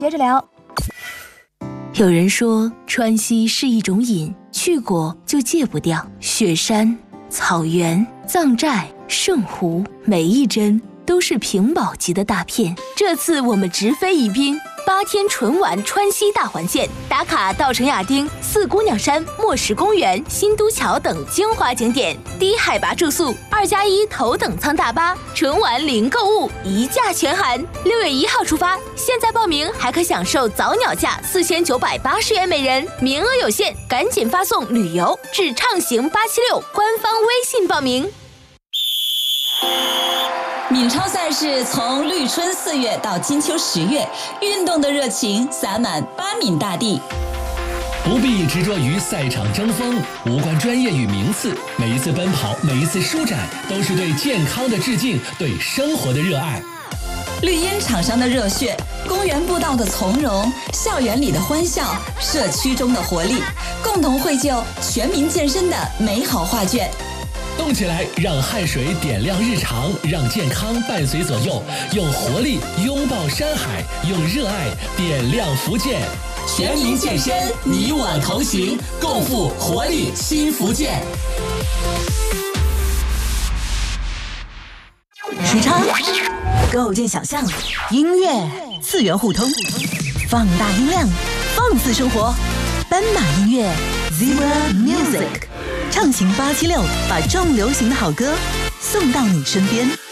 接着聊。 有人说川西是一种瘾，去过就戒不掉。雪山、草原、藏寨、圣湖，每一帧都是屏保级的大片。这次我们直飞宜宾，8天纯玩川西大环线，打卡稻城亚丁、四姑娘山、墨石公园、新都桥等精华景点，低海拔住宿，2+1头等舱大巴，纯玩零购物，一价全含。6月1号出发，现在报名还可享受早鸟价4980元每人，名额有限，赶紧发送旅游至畅行876官方微信报名。 闽超赛事从绿春4月到金秋10月，运动的热情洒满巴闽大地。 不必执着于赛场争锋，无关专业与名次，每一次奔跑，每一次舒展，都是对健康的致敬，对生活的热爱。 绿茵场上的热血，公园步道的从容，校园里的欢笑，社区中的活力，共同绘就全民健身的美好画卷。 动起来，让汗水点亮日常，让健康伴随左右，用活力拥抱山海，用热爱点亮福建。全民健身，你我同行，共赴活力新福建。 时差构建想象，音乐次元互通，放大音量，放肆生活。斑马音乐 Zebra Music， 畅行876，把重流行的好歌送到你身边。